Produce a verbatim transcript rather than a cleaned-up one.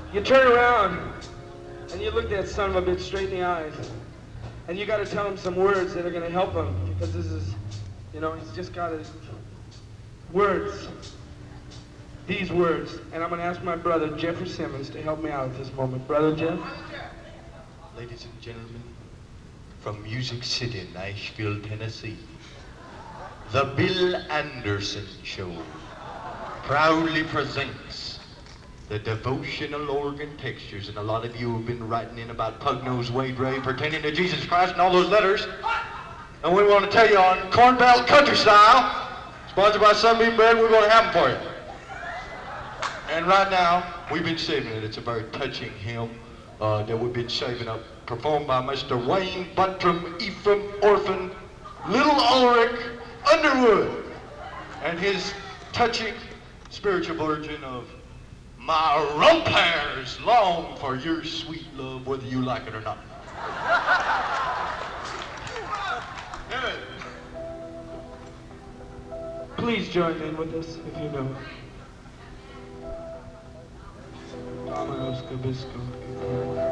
You turn around and you look that son of a bitch straight in the eyes. And you got to tell him some words that are going to help him, because this is, you know, he's just got his words. These words. And I'm going to ask my brother, Jeffrey Simmons, to help me out at this moment. Brother Jeff? Ladies and gentlemen, from Music City, Nashville, Tennessee, the Bill Anderson Show proudly presents the devotional organ textures. And a lot of you have been writing in about Pug-Nosed Wade Ray pertaining to Jesus Christ and all those letters. And we want to tell you on Corn Belt Country Style, sponsored by Sunbeam Bread, we're going to have them for you. And right now, we've been saving it. It's a very touching hymn uh, that we've been saving up, performed by Mister Wayne Buttram Ephraim Orphan Little Ulrich Underwood, and his touching spiritual version of My Rump Hairs Long for Your Sweet Love, whether you like it or not. Amen. Please join in with us if you know. Vámonos, Cabisco.